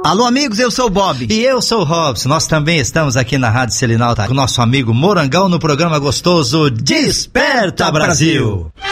Alô, amigos, eu sou o Bob. E eu sou o Robson. Nós também estamos aqui na Rádio Selinal, tá? Com o nosso amigo Morangão no programa gostoso Desperta Brasil.